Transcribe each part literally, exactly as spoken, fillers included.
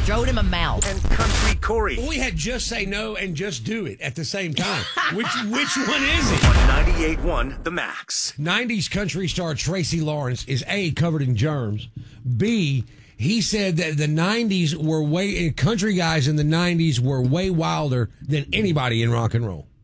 throw it in my mouth. And Country Corey. Well, we had Just Say No and Just Do It at the same time. which which one is it? On ninety-eight point one The Max. nineties country star Tracy Lawrence is A, covered in germs. B, he said that the nineties were way, country guys in the nineties were way wilder than anybody in rock and roll.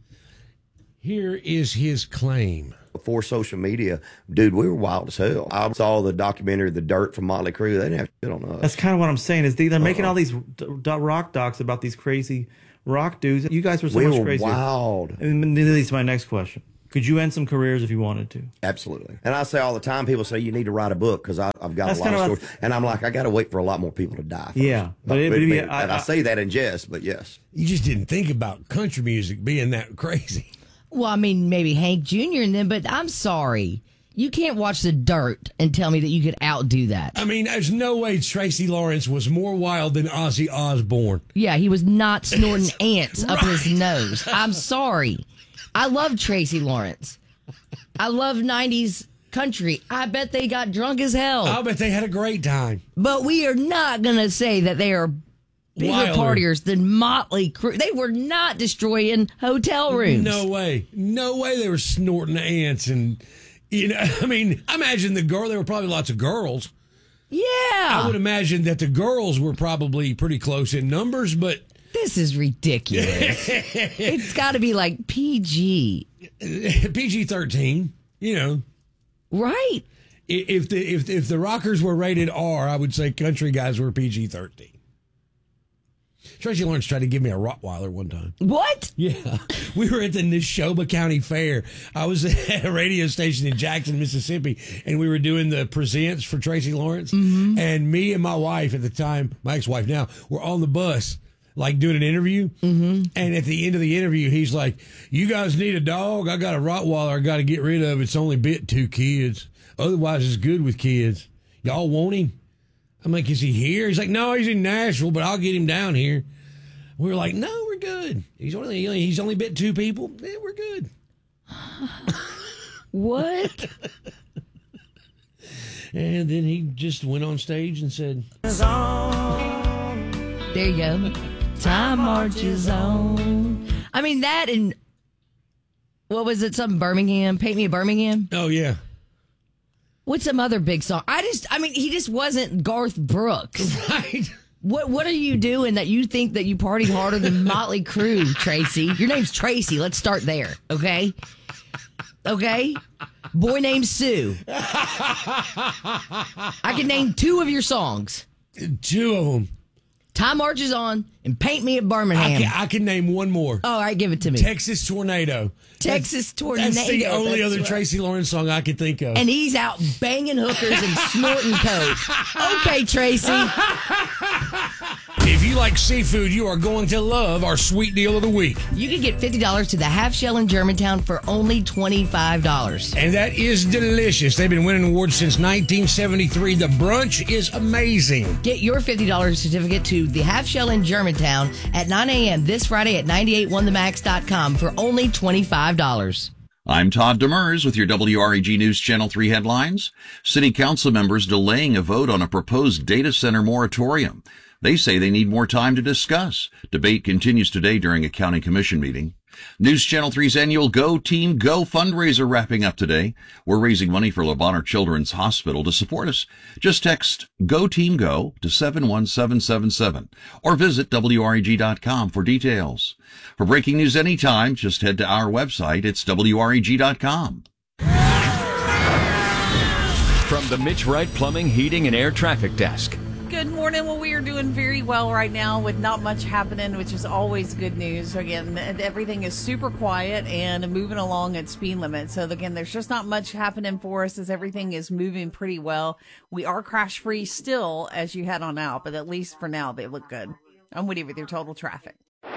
Here is his claim. Before social media, dude, we were wild as hell. I saw the documentary The Dirt from Motley Crue. They didn't have shit on us. That's kind of what I'm saying is they, they're making Uh-uh. all these d- d- rock docs about these crazy rock dudes. You guys were so we much were crazier. wild. And that leads to my next question. Could you end some careers if you wanted to? Absolutely. And I say all the time, people say you need to write a book because I've got That's a lot of kinda stories. And I'm like, I got to wait for a lot more people to die first. Yeah, but But, it- but, but but- yeah, I- and I, I- say that in jest, but yes. You just didn't think about country music being that crazy. Well, I mean, maybe Hank Junior and then, but I'm sorry. You can't watch The Dirt and tell me that you could outdo that. I mean, there's no way Tracy Lawrence was more wild than Ozzy Osbourne. Yeah, he was not snorting ants up his nose. I'm sorry. I love Tracy Lawrence. I love nineties country. I bet they got drunk as hell. I'll bet they had a great time. But we are not going to say that they are bigger Wilder. partiers than Motley Crue. They were not destroying hotel rooms. No way. No way they were snorting ants and, you know, I mean, imagine the girl, there were probably lots of girls. Yeah. I would imagine that the girls were probably pretty close in numbers, but This is ridiculous. It's got to be like P G. P G thirteen, you know. Right. If the if if the rockers were rated R, I would say country guys were P G thirteen. Tracy Lawrence tried to give me a Rottweiler one time. What? Yeah. We were at the Neshoba County Fair. I was at a radio station in Jackson, Mississippi, and we were doing the presents for Tracy Lawrence. Mm-hmm. And me and my wife at the time, my ex-wife now, were on the bus, like doing an interview. Mm-hmm. And at the end of the interview, he's like, you guys need a dog? I got a Rottweiler I got to get rid of. It's only bit two kids. Otherwise, it's good with kids. Y'all want him? I'm like, is he here? He's like, no, he's in Nashville, but I'll get him down here. We were like, no, we're good. He's only he's only bit two people. Yeah, we're good. What? And then he just went on stage and said, There you go. Time marches on. I mean, that and what was it? Something Birmingham? Paint Me a Birmingham? oh, yeah. What's some other big song? I just, I mean, he just wasn't Garth Brooks. Right. What What are you doing that you think that you partied harder than Motley Crue, Tracy? Your name's Tracy. Let's start there, okay? Okay? Boy named Sue. I can name two of your songs. Two of them. Time Marches On and Paint Me a I Birmingham. can, I can name one more. All right, give it to me. Texas Tornado. Texas that's, Tornado. That's the only That's other right. Tracy Lawrence song I could think of. And he's out banging hookers and snorting coke. Okay, Tracy. If you like seafood, you are going to love our sweet deal of the week. You can get fifty dollars to the Half Shell in Germantown for only twenty-five dollars. And that is delicious. They've been winning awards since nineteen seventy-three. The brunch is amazing. Get your fifty dollars certificate to the Half Shell in Germantown at nine a.m. this Friday at ninety-eight one the max dot com for only twenty-five dollars. I'm Todd Demers with your W R E G News Channel three headlines. City Council members delaying a vote on a proposed data center moratorium. They say they need more time to discuss. Debate continues today during a county commission meeting. News Channel three's annual Go Team Go fundraiser wrapping up today. We're raising money for Le Bonheur Children's Hospital to support us. Just text Go Team Go to seven one seven seven seven or visit W R E G dot com for details. For breaking news anytime, just head to our website. It's W R E G dot com. From the Mitch Wright Plumbing, Heating, and Air Traffic Desk. Good morning. Well, we are doing very well right now with not much happening, which is always good news. Again, everything is super quiet and moving along at speed limit. So, again, there's just not much happening for us as everything is moving pretty well. We are crash-free still as you head on out, but at least for now, they look good. I'm with you with your total traffic.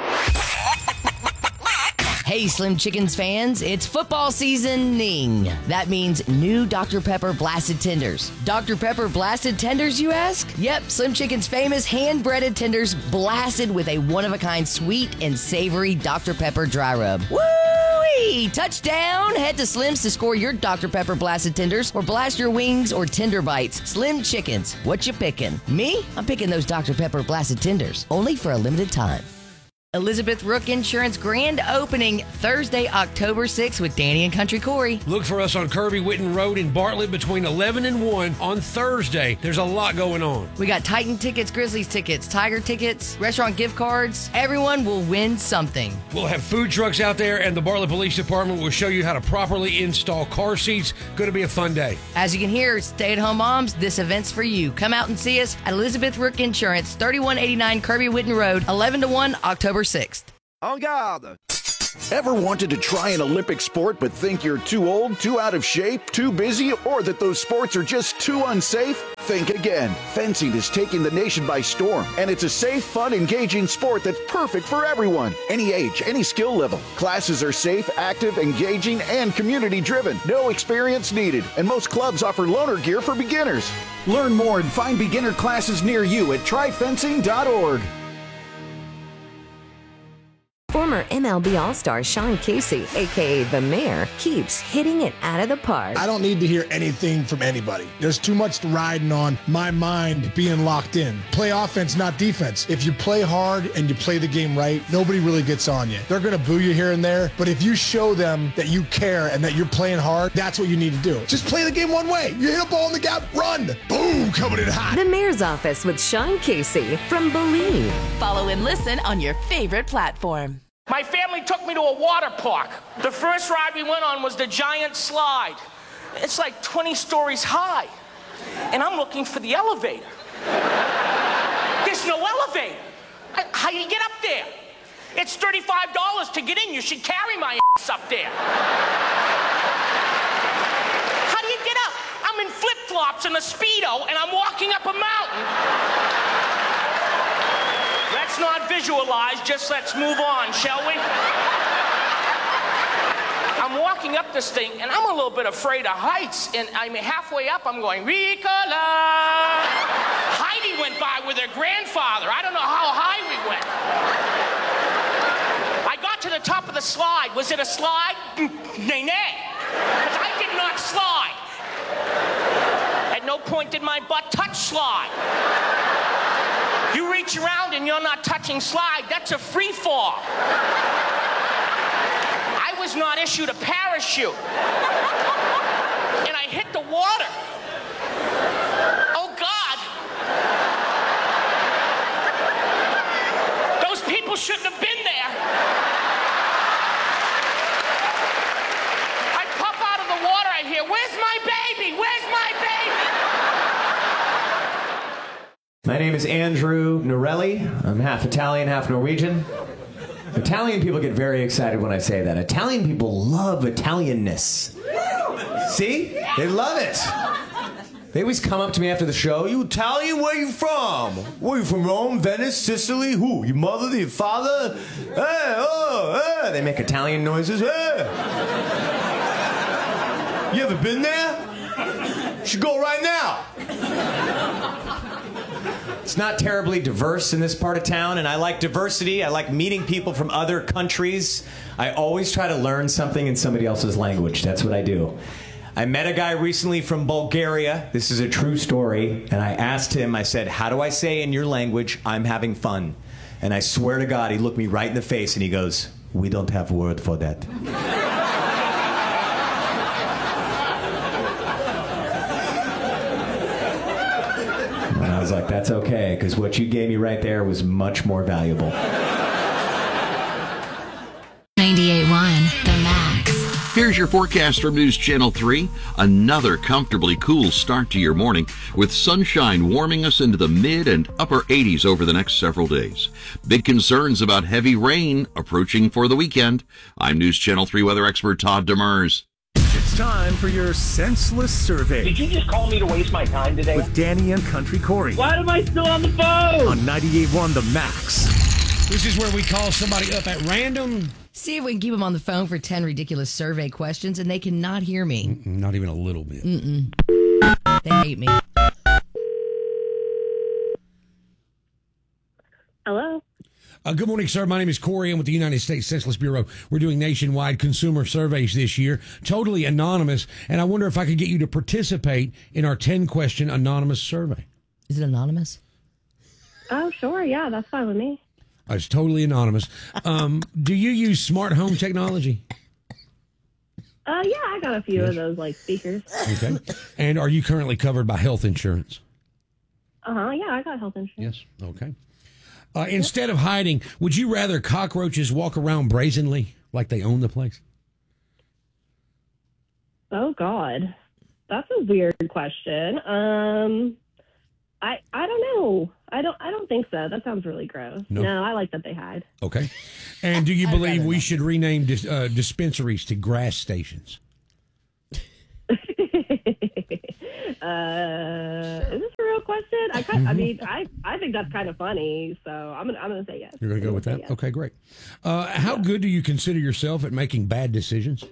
Hey, Slim Chickens fans, it's football seasoning. That means new Doctor Pepper Blasted Tenders. Doctor Pepper Blasted Tenders, you ask? Yep, Slim Chicken's famous hand-breaded tenders blasted with a one-of-a-kind sweet and savory Doctor Pepper dry rub. Woo! Hey, touchdown! Head to Slim's to score your Doctor Pepper blasted tenders or blast your wings or tender bites. Slim Chickens, what you picking? Me? I'm picking those Doctor Pepper blasted tenders, only for a limited time. Elizabeth Rook Insurance grand opening Thursday, October sixth with Danny and Country Corey. Look for us on Kirby Whitten Road in Bartlett between eleven and one on Thursday. There's a lot going on. We got Titan tickets, Grizzlies tickets, Tiger tickets, restaurant gift cards. Everyone will win something. We'll have food trucks out there, and the Bartlett Police Department will show you how to properly install car seats. Going to be a fun day. As you can hear, stay-at-home moms, this event's for you. Come out and see us at Elizabeth Rook Insurance, thirty-one eighty-nine Kirby Whitten Road, eleven to one, October sixth. En garde! Ever wanted to try an Olympic sport but think you're too old, too out of shape, too busy, or that those sports are just too unsafe? Think again. Fencing is taking the nation by storm, and it's a safe, fun, engaging sport that's perfect for everyone. Any age, any skill level. Classes are safe, active, engaging, and community-driven. No experience needed, and most clubs offer loaner gear for beginners. Learn more and find beginner classes near you at try fencing dot org. Former M L B All-Star Sean Casey, a k a. The Mayor, keeps hitting it out of the park. I don't need to hear anything from anybody. There's too much riding on my mind being locked in. Play offense, not defense. If you play hard and you play the game right, nobody really gets on you. They're going to boo you here and there, but if you show them that you care and that you're playing hard, that's what you need to do. Just play the game one way. You hit a ball in the gap, run. Boom, coming in hot. The Mayor's Office with Sean Casey from Believe. Follow and listen on your favorite platform. My family took me to a water park. The first ride we went on was the giant slide. It's like twenty stories high. And I'm looking for the elevator. There's no elevator. I, how do you get up there? It's thirty-five dollars to get in. You should carry my ass up there. How do you get up? I'm in flip-flops and a Speedo, and I'm walking up a mountain. Let's not visualize, just let's move on, shall we? I'm walking up this thing, and I'm a little bit afraid of heights, and I'm halfway up, I'm going, Ricola! Heidi went by with her grandfather. I don't know how high we went. I got to the top of the slide. Was it a slide? Nay, nay. Because I did not slide. At no point did my butt touch slide. You reach around and you're not touching slide, that's a free fall. I was not issued a parachute. And I hit the water. Oh God. Those people shouldn't have been there. I pop out of the water, I hear, where's my baby? Where's my baby? My name is Andrew Norelli. I'm half Italian, half Norwegian. Italian people get very excited when I say that. Italian people love Italianness. See? They love it. They always come up to me after the show. You Italian? Where you from? Where you from? Rome, Venice, Sicily? Who? Your mother, your father? Hey, oh, hey. They make Italian noises. Hey. You ever been there? You should go right now. It's not terribly diverse in this part of town, and I like diversity. I like meeting people from other countries. I always try to learn something in somebody else's language. That's what I do. I met a guy recently from Bulgaria. This is a true story. And I asked him, I said, how do I say in your language, I'm having fun? And I swear to God, he looked me right in the face and he goes, we don't have a word for that. And I was like, that's okay, because what you gave me right there was much more valuable. ninety-eight point one, The Max. Here's your forecast from News Channel three. Another comfortably cool start to your morning with sunshine warming us into the mid and upper eighties over the next several days. Big concerns about heavy rain approaching for the weekend. I'm News Channel three weather expert Todd Demers. It's time for your senseless survey. Did you just call me to waste my time today? With Danny and Country Corey. Why am I still on the phone? On ninety-eight point one The Max. This is where we call somebody up at random. See if we can keep them on the phone for ten ridiculous survey questions, and they cannot hear me. Mm-mm, not even a little bit. Mm-mm. They hate me. Hello? Uh, good morning, sir. My name is Corey. I'm with the United States Census Bureau. We're doing nationwide consumer surveys this year, totally anonymous, and I wonder if I could get you to participate in our ten-question anonymous survey. Is it anonymous? Oh, sure. Yeah, that's fine with me. Uh, it's totally anonymous. Um, do you use smart home technology? Uh, yeah, I got a few Yes. of those, like, speakers. Okay. And are you currently covered by health insurance? Uh-huh, yeah, I got health insurance. Yes. Okay. Uh, instead of hiding, would you rather cockroaches walk around brazenly like they own the place? Oh, God. That's a weird question. Um, I I don't know. I don't I don't think so. That sounds really gross. No. No, I like that they hide. Okay. And do you I'd believe rather we not. should rename dis- uh, dispensaries to grass stations? Uh, is this a real question? I kind I mean, I, I think that's kind of funny, so I'm gonna I'm gonna say yes. You're going to go with I'm that? gonna say Okay, great. Uh, how good do you consider yourself at making bad decisions?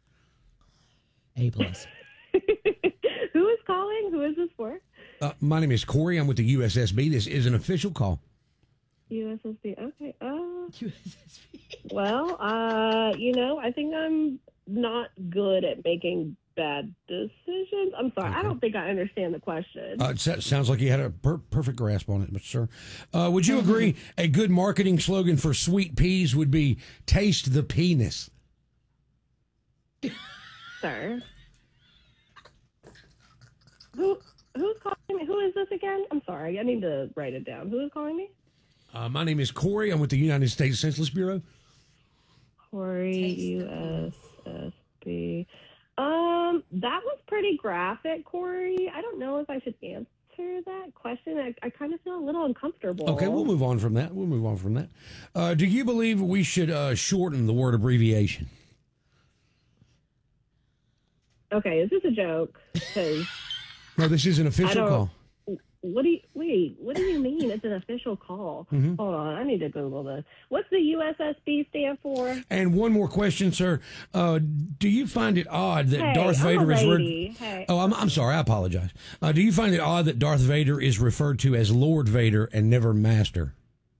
A plus. yes. Who is calling? Who is this for? Uh, my name is Corey. I'm with the U S S B. This is an official call. U S S B. Okay. Uh, U S S B. Well, uh, you know, I think I'm not good at making bad decisions. I'm sorry. I don't think I understand the question. Uh, it sa- sounds like you had a per- perfect grasp on it, but sir, uh, would you agree a good marketing slogan for sweet peas would be "Taste the penis"? Sir. Who who's calling me? Who is this again? I'm sorry. I need to write it down. Who is calling me? Uh, my name is Corey. I'm with the United States Census Bureau. Corey, U S S B. Um, that was pretty graphic, Corey. I don't know if I should answer that question. I, I kind of feel a little uncomfortable. Okay, we'll move on from that. We'll move on from that. Uh, do you believe we should uh, shorten the word abbreviation? Okay, is this a joke? Because No, this is an official call. What do you wait? What do you mean? It's an official call. Mhm. Hold on, I need to Google this. What's the U S S B stand for? And one more question, sir. Uh, do you find it odd that Hey, Darth I'm a Vader is? lady. Hey. Oh, I'm I'm sorry. I apologize. Uh, do you find it odd that Darth Vader is referred to as Lord Vader and never Master?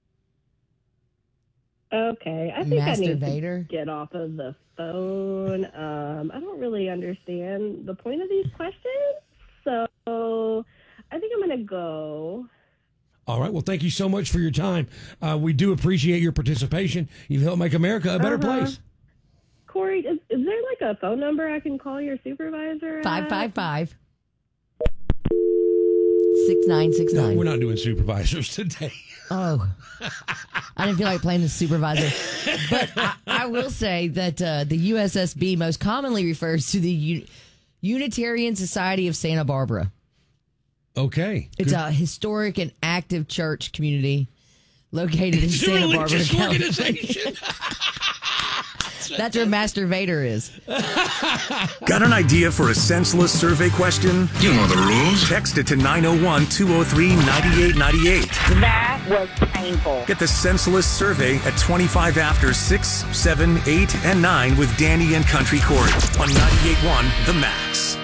Okay, I think Master I need Vader? to get off of the phone. Um, I don't really understand the point of these questions, so I think I'm going to go. All right. Well, thank you so much for your time. Uh, we do appreciate your participation. You've helped make America a better Uh-huh. place. Corey, is, is there like a phone number I can call your supervisor? Five five five. Six nine six No, nine. we're not doing supervisors today. Oh, I didn't feel like playing the supervisor. But I, I will say that uh, the U S S B most commonly refers to the U- Unitarian Society of Santa Barbara. Okay. It's Good. a historic and active church community located in It's a Santa Barbara, religious California. organization. That's where Master Vader is. Got an idea for a senseless survey question? You know the rules. Text it to nine oh one, two oh three, nine eight nine eight. That was painful. Get the senseless survey at twenty-five after six, seven, eight, and nine with Danny and Country Corey on ninety-eight point one The Max.